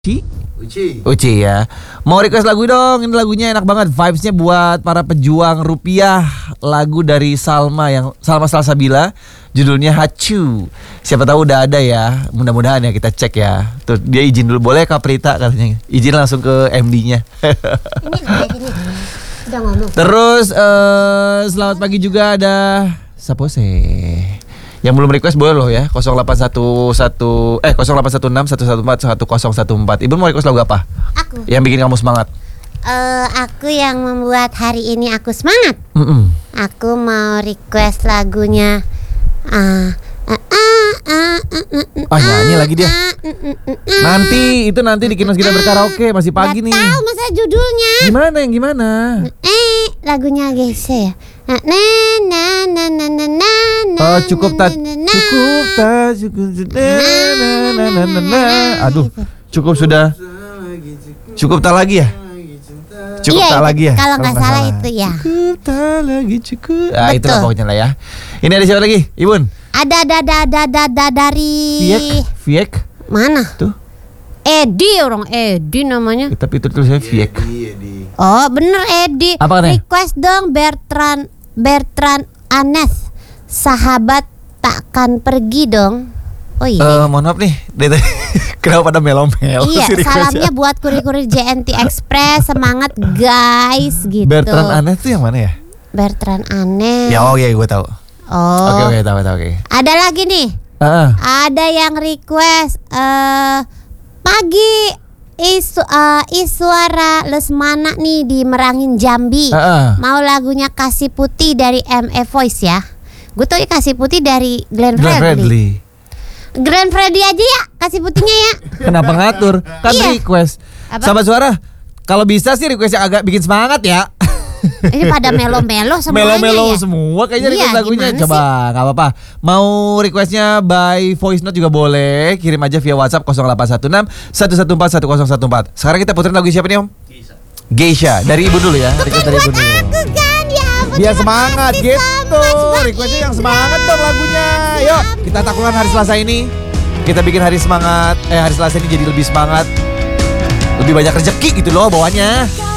Uci ya. Mau request lagu dong. Ini lagunya enak banget. Vibes-nya buat para pejuang rupiah. Lagu dari Salma Salsabila. Judulnya Hacu. Siapa tahu udah ada ya. Mudah-mudahan ya, kita cek ya. Tuh, dia izin dulu. Boleh Kak Prita katanya. Izin langsung ke MD-nya. Ini udah ngomong. Terus selamat pagi juga ada Sapose. Yang belum request boleh loh ya. 0816 114 1014. Ibu mau request lagu apa? Aku. Yang bikin kamu semangat. Aku yang membuat hari ini aku semangat. Aku mau request lagunya. Nyanyi lagi dia. Nanti dikirim kita berkaraoke, masih pagi nih. Tahu masa judulnya? Gimana? Lagunya Geshe ya. Oh, cukup tak. Aduh, cukup sudah. Cukup tak lagi ya? Cukup tak lagi ya? Kalau nggak salah itu ya. Cukup tak lagi cukup. Itulah pokoknya lah ya. Ini ada siapa lagi, Ibun? Ada dari Viek. mana? Tuh. Edi namanya. Tapi itu tulisannya Viek. Oh bener Edi. Apa katanya? Request dong Bertrand Anes. Sahabat takkan pergi dong. Oh iya. Mohon maaf nih. Kenapa pada melo-melo? Iya, salamnya buat kurir-kurir JNT Express. Semangat guys gitu. Bertrand Anes tuh yang mana ya? Bertrand Anes. Ya gue tahu. Oh. Oke, tahu. Ada lagi nih. Ada yang request pagi Iswara Lesmana nih di Merangin Jambi. Mau lagunya Kasih Putih dari ME Voice ya. Gue tau ya Kasih Putih dari Glenn Fredly. Glenn Fredly aja ya Kasih Putihnya ya. Kenapa ngatur? Kan request. Sahabat suara, kalau bisa sih request yang agak bikin semangat ya. Ini pada melo-melo semuanya Melo-melo ya? semua kayaknya request lagunya. Coba gak apa-apa. Mau requestnya by voice note juga boleh. Kirim aja via WhatsApp 0816 114 1014. Sekarang kita puterin lagu siapa nih Om? Geisha. Dari Ibu dulu ya. Request dari Ibu dulu. Aku kan ya. Biar semangat gitu. Requestnya yang semangat dong lagunya. Yuk kita taklukan hari Selasa ini. Kita bikin hari Selasa ini jadi lebih semangat. Lebih banyak rezeki gitu loh bawahnya.